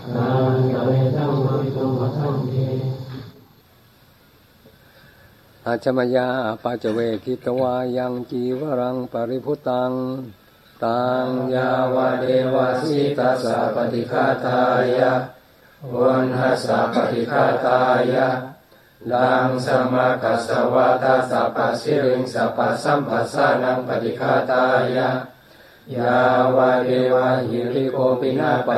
ตังกะเวทังมหิตุมะทังเทอาจมยาปัจเวคิตวายังจีวรังปริพุตังตังยาวะเดวะสิตัสสะปฏิฆาตายะวันหัสสะปฏิฆาตายะลังสมากัสสวะตัสสะปัสสิริงสัพพสัมปัสสานังปฏิฆาตายะยาวะเดวะหิริโกปินา